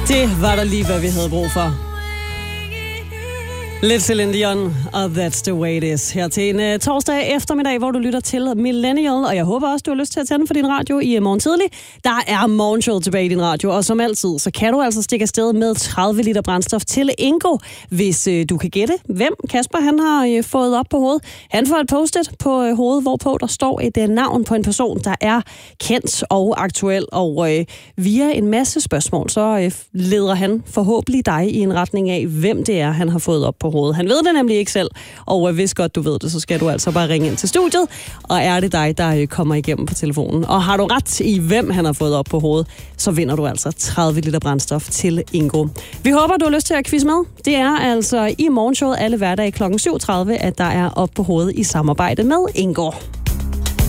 Det var der lige, hvad vi havde brug for. Lidt Celine Dion, og That's the way it is. Her til en torsdag eftermiddag, hvor du lytter til Millennial, og jeg håber også, du har lyst til at tænde for din radio i morgen tidlig. Der er morgenshow tilbage i din radio, og som altid, så kan du altså stikke afsted med 30 liter brændstof til Ingo, hvis du kan gætte, hvem Kasper han har fået op på hovedet. Han får et post-it på hovedet, hvorpå der står et navn på en person, der er kendt og aktuel, og via en masse spørgsmål, så leder han forhåbentlig dig i en retning af, hvem det er, han har fået op på hovedet. Han ved det nemlig ikke selv, og hvis godt du ved det, så skal du altså bare ringe ind til studiet, og er det dig, der kommer igennem på telefonen. Og har du ret i, hvem han har fået op på hovedet, så vinder du altså 30 liter brændstof til Ingo. Vi håber, du har lyst til at quizze med. Det er altså i morgenshowet alle hverdage kl. 7.30, at der er op på hovedet i samarbejde med Ingo.